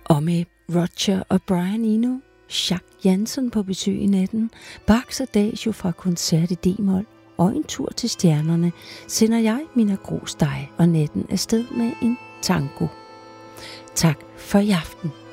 Og med Roger og Brian Eno, Jacques Jansen på besøg i natten, Bachs Adagio fra koncert i D-mol og en tur til stjernerne, sender jeg, Minna Grosdej og natten afsted med en tango. Tak for i aften.